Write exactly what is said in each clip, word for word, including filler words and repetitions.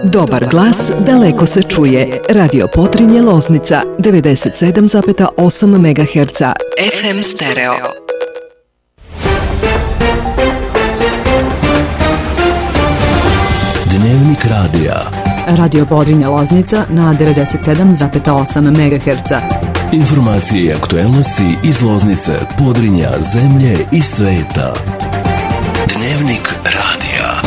Dobar glas daleko se čuje. Radio Podrinje Loznica devedeset sedam zarez osam megaherca F M stereo. Dnevnik radija. Radio Podrinje Loznica na devedeset sedam zarez osam megaherca. Informacije i aktuelnosti iz Loznice, Podrinja, zemlje i sveta. Dnevnik radija.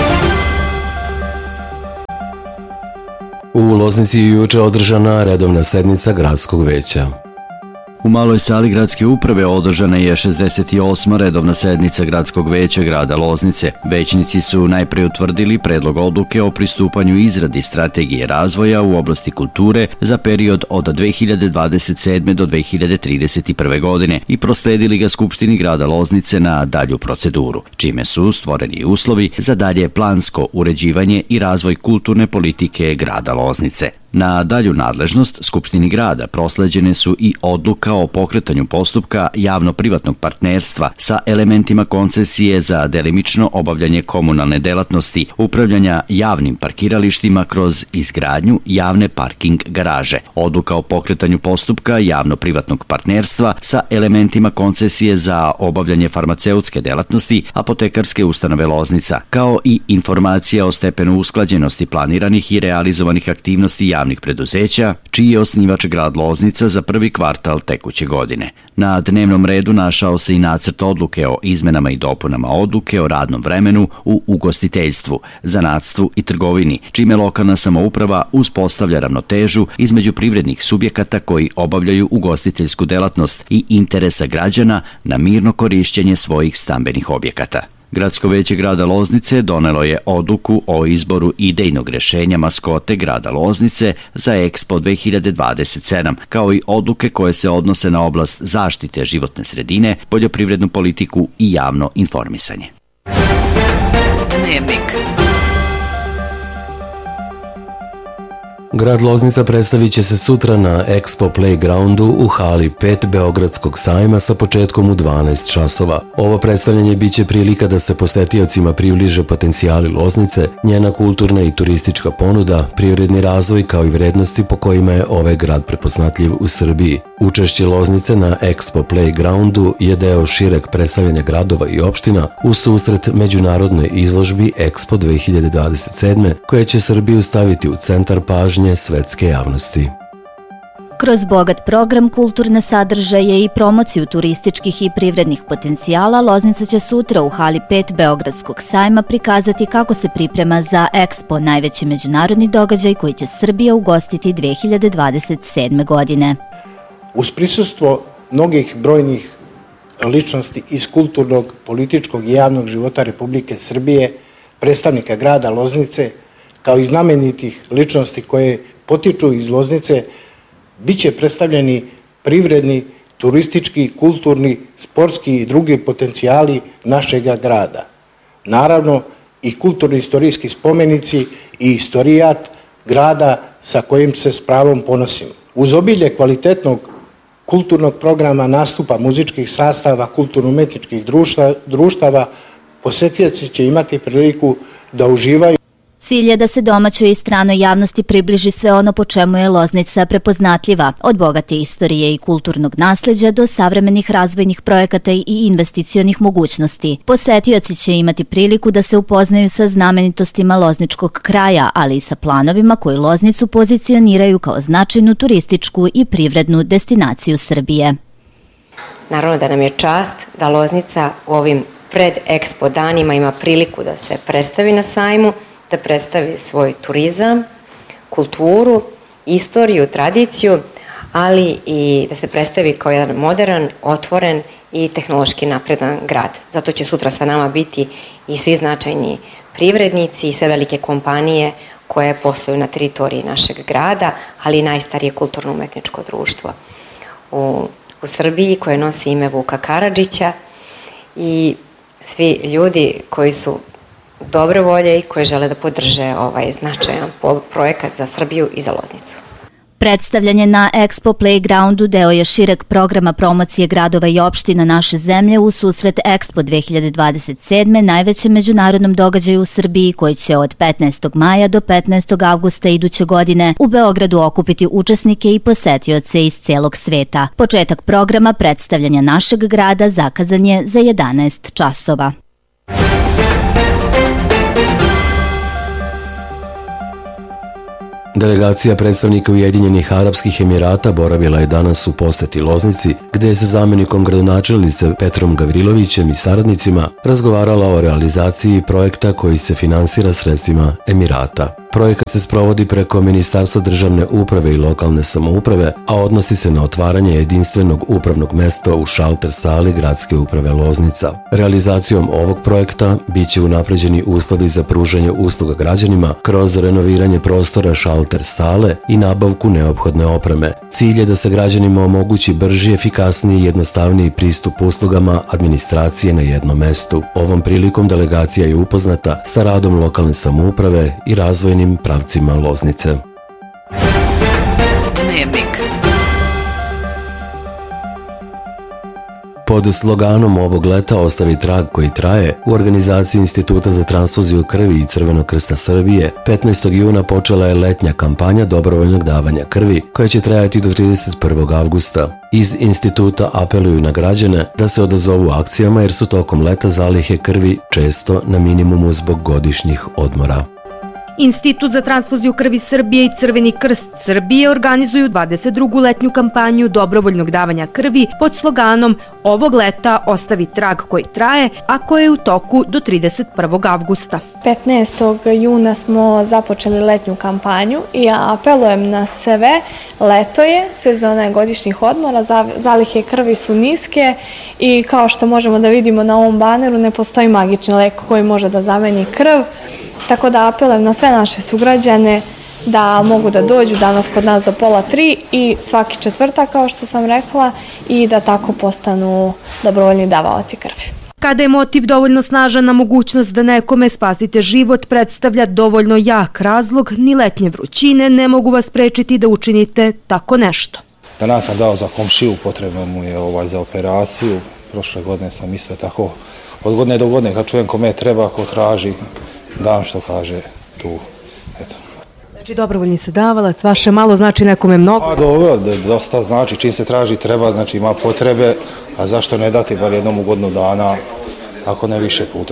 U Loznici je juče održana redovna sednica gradskog veća. U maloj sali gradske uprave održana je šezdeset osma redovna sednica gradskog veća grada Loznice. Većnici su najpre utvrdili predlog odluke o pristupanju izradi strategije razvoja u oblasti kulture za period od dve hiljade dvadeset sedme do dve hiljade trideset prve godine i prosledili ga Skupštini grada Loznice na dalju proceduru, čime su stvoreni uslovi za dalje plansko uređivanje i razvoj kulturne politike grada Loznice. Na dalju nadležnost Skupštini grada prosleđene su i odluka o pokretanju postupka javno-privatnog partnerstva sa elementima koncesije za delimično obavljanje komunalne delatnosti, upravljanja javnim parkiralištima kroz izgradnju javne parking garaže, odluka o pokretanju postupka javno-privatnog partnerstva sa elementima koncesije za obavljanje farmaceutske delatnosti, apotekarske ustanove Loznica, kao i informacija o stepenu usklađenosti planiranih i realizovanih aktivnosti javnih preduzeća, čiji je osnivač grad Loznica za prvi kvartal tekuće godine. Na dnevnom redu našao se i nacrt odluke o izmenama i dopunama odluke o radnom vremenu u ugostiteljstvu, zanatstvu i trgovini, čime lokalna samouprava uspostavlja ravnotežu između privrednih subjekata koji obavljaju ugostiteljsku delatnost i interesa građana na mirno korišćenje svojih stambenih objekata. Gradsko veće grada Loznice donelo je odluku o izboru idejnog rešenja maskote grada Loznice za Expo dve hiljade dvadeset sedam, kao i odluke koje se odnose na oblast zaštite životne sredine, poljoprivrednu politiku i javno informisanje. Dnevnik. Grad Loznica predstavit će se sutra na Expo Playgroundu u hali pet Beogradskog sajma sa početkom u dvanaest časova. Ovo predstavljanje biće prilika da se posetiocima približe potencijali Loznice, njena kulturna i turistička ponuda, privredni razvoj kao i vrednosti po kojima je ovaj grad prepoznatljiv u Srbiji. Učešće Loznice na Expo Playgroundu je deo šireg predstavljanja gradova i opština u susret međunarodnoj izložbi Expo dve hiljade dvadeset sedme koja će Srbiju staviti u centar pažnje svetske javnosti. Kroz bogat program, kulturne sadržaje i promociju turističkih i privrednih potencijala, Loznica će sutra u hali pet Beogradskog sajma prikazati kako se priprema za Expo, najveći međunarodni događaj koji će Srbija ugostiti dve hiljade dvadeset sedme godine. Uz prisustvo mnogih brojnih ličnosti iz kulturnog, političkog i javnog života Republike Srbije, predstavnika grada Loznice, kao i znamenitih ličnosti koje potiču iz Loznice, bit će predstavljeni privredni, turistički, kulturni, sportski i drugi potencijali našega grada. Naravno i kulturno-istorijski spomenici i istorijat grada sa kojim se s pravom ponosimo. Uz obilje kvalitetnog kulturnog programa, nastupa, muzičkih sastava, kulturno-umetničkih društava, posetioci će imati priliku da uživaju. Cilj je da se domaćoj i stranoj javnosti približi sve ono po čemu je Loznica prepoznatljiva, od bogate istorije i kulturnog nasleđa do savremenih razvojnih projekata i investicionih mogućnosti. Posetioci će imati priliku da se upoznaju sa znamenitostima lozničkog kraja, ali i sa planovima koji Loznicu pozicioniraju kao značajnu turističku i privrednu destinaciju Srbije. Naravno da nam je čast da Loznica u ovim pred-Expo danima ima priliku da se predstavi na sajmu, da predstavi svoj turizam, kulturu, istoriju, tradiciju, ali i da se predstavi kao jedan modern, otvoren i tehnološki napredan grad. Zato će sutra sa nama biti i svi značajni privrednici i sve velike kompanije koje posluju na teritoriji našeg grada, ali i najstarije kulturno-umetničko društvo u, u Srbiji koje nosi ime Vuka Karadžića i svi ljudi koji su dobre volje i koje žele da podrže ovaj značajan projekat za Srbiju i za Loznicu. Predstavljanje na Expo Playgroundu deo je šireg programa promocije gradova i opština naše zemlje u susret Expo dve hiljade dvadeset sedme, najvećem međunarodnom događaju u Srbiji koji će od petnaestog maja do petnaestog avgusta iduće godine u Beogradu okupiti učesnike i posetioce iz celog sveta. Početak programa predstavljanja našeg grada zakazan je za jedanaest časova. Delegacija predstavnika Ujedinjenih Arapskih Emirata boravila je danas u poseti Loznici, gde je sa zamenikom gradonačelnice Petrom Gavrilovićem i saradnicima razgovarala o realizaciji projekta koji se finansira sredstvima Emirata. Projekat se sprovodi preko Ministarstva državne uprave i lokalne samouprave, a odnosi se na otvaranje jedinstvenog upravnog mesta u šalter sali Gradske uprave Loznica. Realizacijom ovog projekta biće unapređeni uslovi za pružanje usluga građanima kroz renoviranje prostora šalter sale i nabavku neophodne opreme. Cilj je da se građanima omogući brži, efikasniji i jednostavniji pristup uslugama administracije na jednom mestu. Ovom prilikom delegacija je upoznata sa radom lokalne samouprave i razvojnim pravcima Loznice. Dnevnik. Pod sloganom ovog leta Ostavi trag koji traje, u organizaciji Instituta za transfuziju krvi i Crvenog krsta Srbije petnaestog juna počela je letnja kampanja dobrovoljnog davanja krvi koja će trajati do trideset prvog avgusta. Iz instituta apeluju na građane da se odazovu akcijama jer su tokom leta zalihe krvi često na minimumu zbog godišnjih odmora. Institut za transfuziju krvi Srbije i Crveni krst Srbije organizuju dvadeset drugu letnju kampanju dobrovoljnog davanja krvi pod sloganom Ovog leta ostavi trag koji traje, a koje je u toku do trideset prvog avgusta. petnaestog juna smo započeli letnju kampanju i ja apelujem na sve, leto je, sezona je godišnjih odmora, zalihe krvi su niske i kao što možemo da vidimo na ovom baneru ne postoji magični lek koji može da zameni krv. Tako da apelujem na sve naše sugrađane da mogu da dođu danas kod nas do pola tri i svaki četvrtak, kao što sam rekla, i da tako postanu dobrovoljni davaoci krvi. Kada je motiv dovoljno snažan na mogućnost da nekome spasite život predstavlja dovoljno jak razlog, ni letnje vrućine ne mogu vas sprečiti da učinite tako nešto. Danas sam dao za komšiju, potrebno mu je ovaj za operaciju. Prošle godine sam isto tako, od godine do godine kad čujem kome treba, ko traži, dam što kaže tu, eto. Znači dobrovoljni se davalac, vaše malo znači nekome mnogo? A dobro, dosta znači, čim se traži treba, znači ima potrebe, a zašto ne dati bar jednom u godinu dana, ako ne više puta.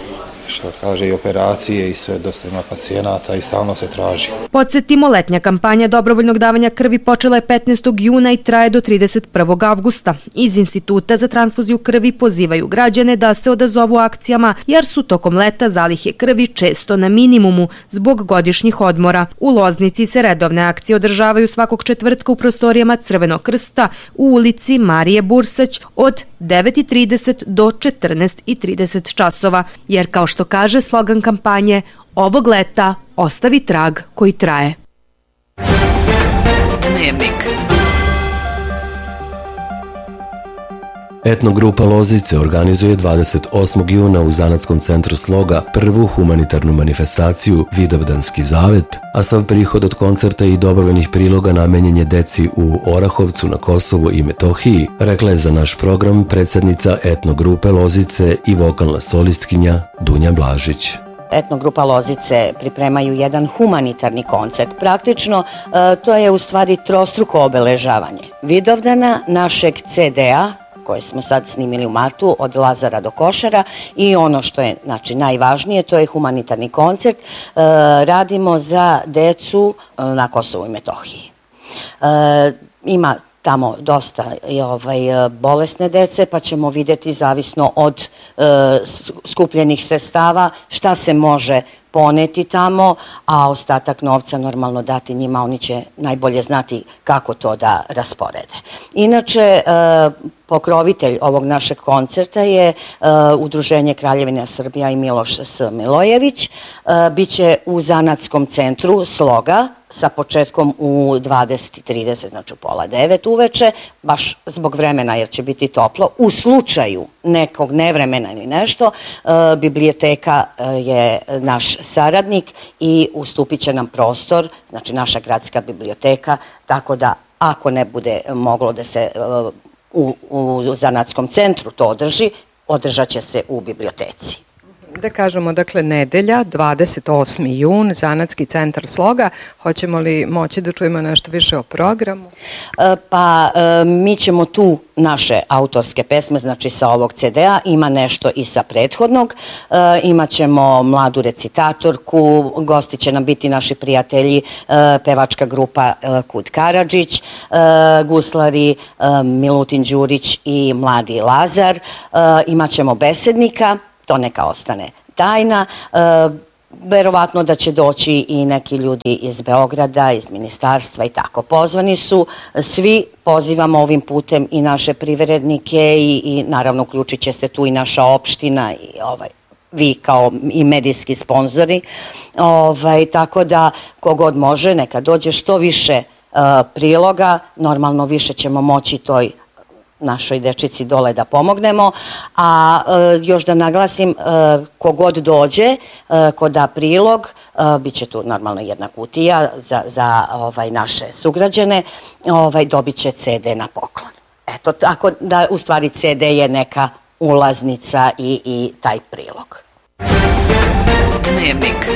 Što kaže i operacije i sve, dosta ima pacijenata i stalno se traži. Podsjetimo, letnja kampanja dobrovoljnog davanja krvi počela je petnaestog juna i traje do trideset prvog avgusta. Iz Instituta za transfuziju krvi pozivaju građane da se odazovu akcijama jer su tokom leta zalihe krvi često na minimumu zbog godišnjih odmora. U Loznici se redovne akcije održavaju svakog četvrtka u prostorijama Crvenog krsta u ulici Marije Bursać od devet i trideset do četrnaest i trideset časova, jer kao što kaže slogan kampanje, ovog leta ostavi trag koji traje. Dnevnik. Etnogrupa Lozice organizuje dvadeset osmog juna u Zanatskom centru Sloga prvu humanitarnu manifestaciju Vidovdanski zavet, a sav prihod od koncerta i dobrovoljnih priloga namenjen je deci u Orahovcu na Kosovu i Metohiji, rekla je za naš program predsjednica Etnogrupe Lozice i vokalna solistkinja Dunja Blažić. Etnogrupa Lozice pripremaju jedan humanitarni koncert. Praktično to je u stvari trostruko obeležavanje Vidovdana, našeg ce de a, koje smo sad snimili u martu, od Lazara do Košara, i ono što je znači, najvažnije, to je humanitarni koncert. E, radimo za decu na Kosovu i Metohiji. E, ima tamo dosta ovaj, bolesne dece, pa ćemo vidjeti zavisno od e, skupljenih sredstava šta se može poneti tamo, a ostatak novca normalno dati njima, oni će najbolje znati kako to da rasporede. Inače, e, pokrovitelj ovog našeg koncerta je uh, Udruženje Kraljevina Srbija i Miloš S. Milojević. Uh, biće u Zanatskom centru Sloga sa početkom u dvadeset i trideset, znači u pola devet uveče, baš zbog vremena jer će biti toplo. U slučaju nekog nevremena ili nešto, biblioteka je naš saradnik i ustupit će nam prostor, znači naša gradska biblioteka, tako da ako ne bude moglo da se u, u zanatskom centru to održi, održat će se u biblioteci. Da kažemo, dakle, nedelja, dvadeset osmi jun, Zanatski centar Sloga. Hoćemo li moći da čujemo nešto više o programu? Pa, mi ćemo tu naše autorske pesme, znači sa ovog ce de a, ima nešto i sa prethodnog. Imaćemo mladu recitatorku, gosti će nam biti naši prijatelji, pevačka grupa Kud Karadžić, guslari Milutin Đurić i mladi Lazar. Imaćemo besednika, to neka ostane tajna. E, verovatno da će doći i neki ljudi iz Beograda, iz ministarstva i tako. Pozvani su svi, pozivamo ovim putem i naše privrednike i, i naravno uključit će se tu i naša opština i ovaj, vi kao i medijski sponzori. Ovaj, tako da kogod može neka dođe, što više e, priloga, normalno više ćemo moći toj našoj dečici dole da pomognemo, a e, još da naglasim, e, kogod dođe e, ko da prilog, e, bit će tu normalno jedna kutija za, za ovaj, naše sugrađane, ovaj, dobit će ce de na poklon. Eto, tako da u stvari ce de je neka ulaznica i, i taj prilog. Dnevnik.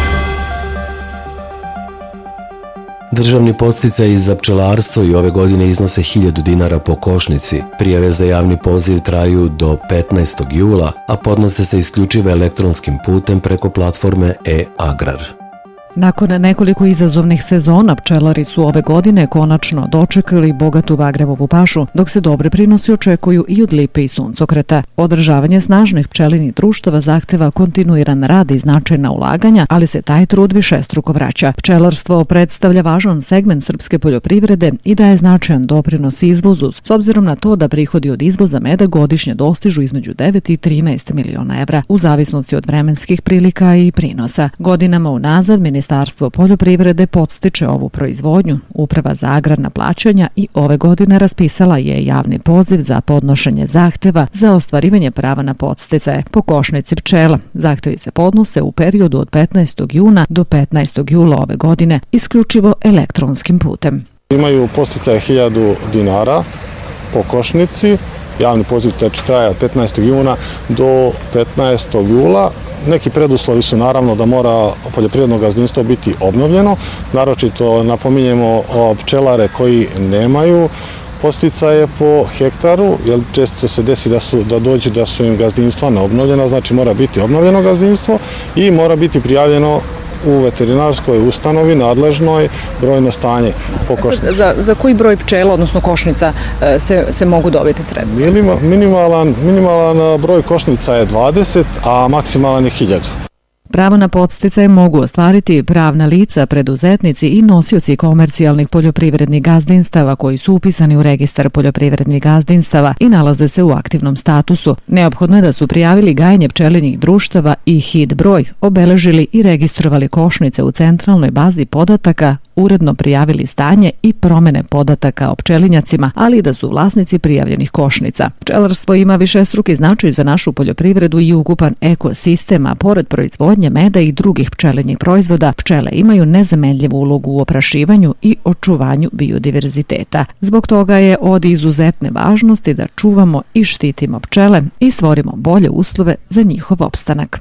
Državni podsticaji za pčelarstvo i ove godine iznose hiljadu dinara po košnici. Prijave za javni poziv traju do petnaestog jula, a podnose se isključivo elektronskim putem preko platforme e-Agrar. Nakon nekoliko izazovnih sezona, pčelari su ove godine konačno dočekali bogatu bagrevovu pašu, dok se dobre prinosi očekuju i od lipe i suncokreta. Održavanje snažnih pčelinih društava zahteva kontinuiran rad i značajna ulaganja, ali se taj trud višestruko vraća. Pčelarstvo predstavlja važan segment srpske poljoprivrede i daje značajan doprinos izvozu, s obzirom na to da prihodi od izvoza meda godišnje dostižu između devet i trinaest miliona evra, u zavisnosti od vremenskih prilika i prinosa. Godinama unazad Ministarstvo poljoprivrede podstiče ovu proizvodnju. Uprava za agrarna plaćanja i ove godine raspisala je javni poziv za podnošenje zahteva za ostvarivanje prava na podsticaje po košnici pčela. Zahtevi se podnose u periodu od petnaestog juna do petnaestog jula ove godine, isključivo elektronskim putem. Imaju podsticaje hiljadu dinara po košnici. Javni poziv traje od petnaestog juna do petnaestog jula. Neki preduslovi su naravno da mora poljoprivredno gazdinstvo biti obnovljeno. Naročito napominjemo o pčelare koji nemaju podsticaje po hektaru, jer često se desi da, su, da dođu da su im gazdinstva neobnovljena, znači mora biti obnovljeno gazdinstvo i mora biti prijavljeno u veterinarskoj ustanovi nadležnoj brojno stanje po košnici. Za, za koji broj pčela, odnosno košnica, se, se mogu dobiti sredstva? Minimalan, minimalan broj košnica je dvadeset, a maksimalan je hiljadu. Pravo na podsticaje mogu ostvariti pravna lica, preduzetnici i nosioci komercijalnih poljoprivrednih gazdinstava koji su upisani u registar poljoprivrednih gazdinstava i nalaze se u aktivnom statusu. Neophodno je da su prijavili gajenje pčelinjih društava i H I D broj, obeležili i registrovali košnice u centralnoj bazi podataka, uredno prijavili stanje i promene podataka o pčelinjacima, ali i da su vlasnici prijavljenih košnica. Pčelarstvo ima višestruki značaj za našu poljoprivredu i ukupan ekosistem, a pored proizvodnje meda i drugih pčelinjih proizvoda, pčele imaju nezamenljivu ulogu u oprašivanju i očuvanju biodiverziteta. Zbog toga je od izuzetne važnosti da čuvamo i štitimo pčele i stvorimo bolje uslove za njihov opstanak.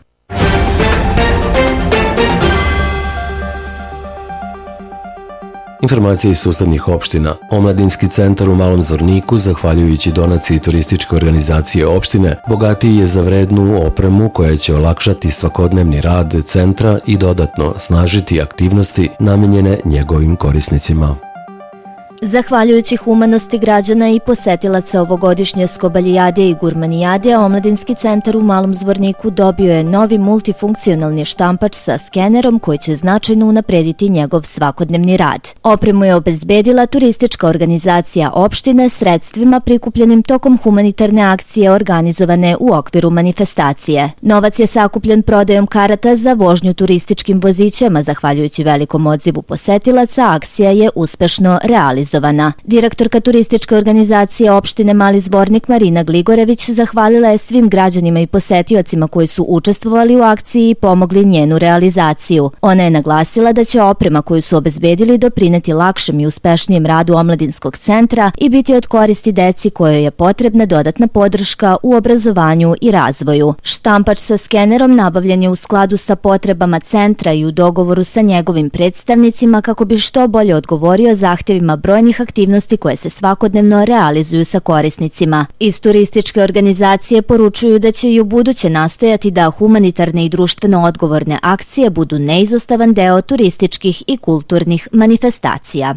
Informacije iz susednih opština. Omladinski centar u Malom Zvorniku, zahvaljujući donaciji turističke organizacije opštine, bogatiji je za vrednu opremu koja će olakšati svakodnevni rad centra i dodatno snažiti aktivnosti namenjene njegovim korisnicima. Zahvaljujući humanosti građana i posetilaca ovogodišnje Skobalijade i Gurmanijade, Omladinski centar u Malom Zvorniku dobio je novi multifunkcionalni štampač sa skenerom koji će značajno unaprediti njegov svakodnevni rad. Opremu je obezbedila turistička organizacija opštine sredstvima prikupljenim tokom humanitarne akcije organizovane u okviru manifestacije. Novac je sakupljen prodajom karata za vožnju turističkim vozićama. Zahvaljujući velikom odzivu posetilaca, akcija je uspešno realizovana. Direktorka turističke organizacije opštine Mali Zvornik Marina Gligorević zahvalila je svim građanima i posetiocima koji su učestvovali u akciji i pomogli njenu realizaciju. Ona je naglasila da će oprema koju su obezbedili doprineti lakšem i uspešnijem radu Omladinskog centra i biti od koristi deci kojoj je potrebna dodatna podrška u obrazovanju i razvoju. Štampač sa skenerom nabavljen je u skladu sa potrebama centra i u dogovoru sa njegovim predstavnicima kako bi što bolje odgovorio zahtevima brojnih aktivnosti koje se svakodnevno realizuju sa korisnicima. Iz turističke organizacije poručuju da će i u buduće nastojati da humanitarne i društveno odgovorne akcije budu neizostavan deo turističkih i kulturnih manifestacija.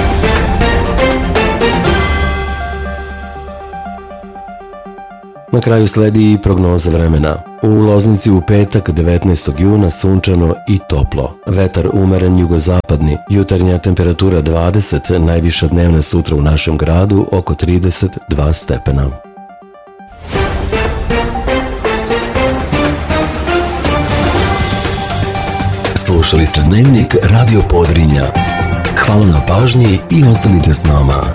Na kraju sledi i prognoza vremena. U Loznici u petak devetnaestog juna sunčano i toplo. Vetar umeren jugozapadni, jutarnja temperatura dvadeset, najviša dnevna sutra u našem gradu oko trideset dva stepena. Slušali ste Dnevnik Radio Podrinja. Hvala na pažnji i ostanite s nama.